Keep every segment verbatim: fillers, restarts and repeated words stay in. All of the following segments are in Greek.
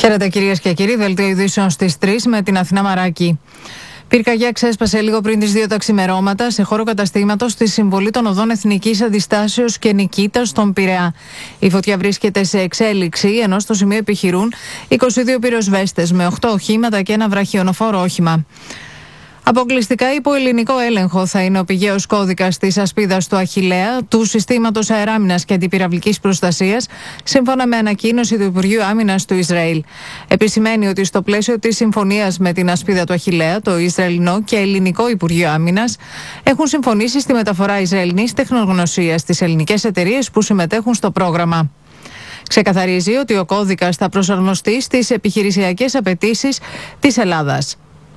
Χαίρετε κυρίες και κύριοι, δελτίο ειδήσεων στις τρεις με την Αθηνά Μαράκη. Πυρκαγιά ξέσπασε λίγο πριν τις δύο τα ξημερώματα σε χώρο καταστήματος στη συμβολή των οδών Εθνικής Αντιστάσεως και Νικήτας στον Πειραιά. Η φωτιά βρίσκεται σε εξέλιξη, ενώ στο σημείο επιχειρούν είκοσι δύο πυροσβέστες με οκτώ οχήματα και ένα βραχιονοφόρο όχημα. Αποκλειστικά υπό ελληνικό έλεγχο θα είναι ο πηγαίος κώδικας της ασπίδας του Αχιλλέα, του Συστήματος Αεράμινας και Αντιπυραυλικής Προστασίας, σύμφωνα με ανακοίνωση του Υπουργείου Άμυνας του Ισραήλ. Επισημαίνει ότι στο πλαίσιο της συμφωνίας με την ασπίδα του Αχιλλέα, το Ισραηλινό και Ελληνικό Υπουργείο Άμυνας έχουν συμφωνήσει στη μεταφορά Ισραηλινής τεχνογνωσίας στις ελληνικές εταιρείες που συμμετέχουν στο πρόγραμμα. Ξεκαθαρίζει ότι ο κώδικας θα προσαρμοστεί στις επιχειρησιακές απαιτήσεις της Ελλάδας.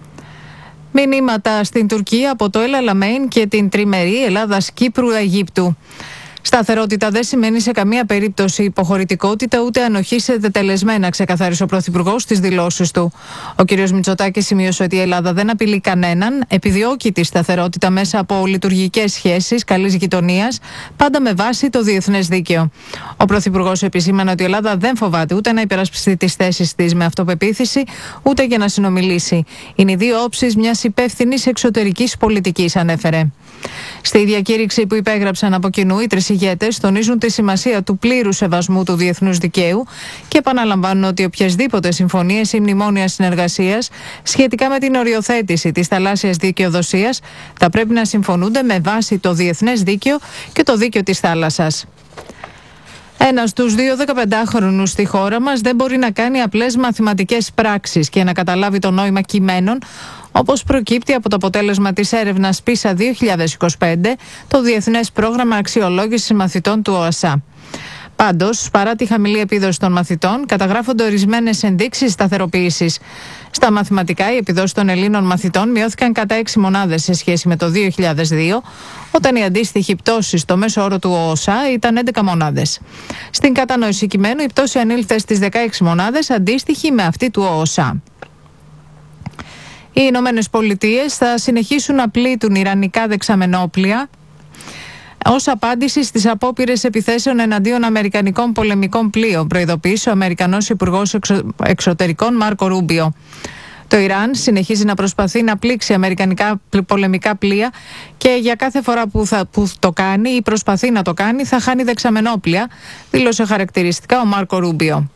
Μηνύματα στην Τουρκία από το El Alamein και την τριμερή Ελλάδας-Κύπρου-Αιγύπτου. Σταθερότητα δεν σημαίνει σε καμία περίπτωση υποχωρητικότητα ούτε ανοχή σε τετελεσμένα, ξεκαθάρισε ο Πρωθυπουργός στις δηλώσεις του. Ο κ. Μητσοτάκης σημείωσε ότι η Ελλάδα δεν απειλεί κανέναν, επιδιώκει τη σταθερότητα μέσα από λειτουργικές σχέσεις καλής γειτονίας, πάντα με βάση το διεθνές δίκαιο. Ο Πρωθυπουργός επισήμανε ότι η Ελλάδα δεν φοβάται ούτε να υπερασπιστεί τις θέσεις της με αυτοπεποίθηση, ούτε για να συνομιλήσει. Είναι οι δύο όψεις μιας υπεύθυνης εξωτερικής πολιτικής, ανέφερε. Στη διακήρυξη που υπέγραψαν από κοινού, οι τρεις ηγέτες τονίζουν τη σημασία του πλήρου σεβασμού του διεθνούς δικαίου και επαναλαμβάνουν ότι οποιασδήποτε συμφωνίες ή μνημόνια συνεργασίας σχετικά με την οριοθέτηση της θαλάσσιας δικαιοδοσίας θα πρέπει να συμφωνούνται με βάση το διεθνές δίκαιο και το δίκαιο της θάλασσας. Ένας στους δύο δεκαπεντάχρονους στη χώρα μας δεν μπορεί να κάνει απλές μαθηματικές πράξεις και να καταλάβει το νόημα κειμένων, όπως προκύπτει από το αποτέλεσμα της έρευνας πίσα δύο χιλιάδες είκοσι πέντε, το Διεθνές Πρόγραμμα Αξιολόγησης Μαθητών του ΟΑΣΑ. Πάντως, παρά τη χαμηλή επίδοση των μαθητών, καταγράφονται ορισμένες ενδείξεις σταθεροποίησης. Στα μαθηματικά, οι επιδόσεις των Ελλήνων μαθητών μειώθηκαν κατά έξι μονάδες σε σχέση με το δύο χιλιάδες δύο, όταν η αντίστοιχη πτώση στο μέσο όρο του ΟΑΣΑ ήταν έντεκα μονάδες. Στην κατανόηση κειμένου, η πτώση ανήλθε στις δεκαέξι μονάδες, αντίστοιχη με αυτή του ΟΑΣΑ. Οι Ηνωμένες Πολιτείες θα συνεχίσουν να πλήττουν ιρανικά δεξαμενόπλια ως απάντηση στις απόπειρες επιθέσεων εναντίον αμερικανικών πολεμικών πλοίων, προειδοποίησε ο Αμερικανός Υπουργός Εξω... Εξωτερικών Μάρκο Ρούμπιο. Το Ιράν συνεχίζει να προσπαθεί να πλήξει αμερικανικά πολεμικά πλοία και για κάθε φορά που, θα, που το κάνει ή προσπαθεί να το κάνει θα χάνει δεξαμενόπλια, δήλωσε χαρακτηριστικά ο Μάρκο Ρούμπιο.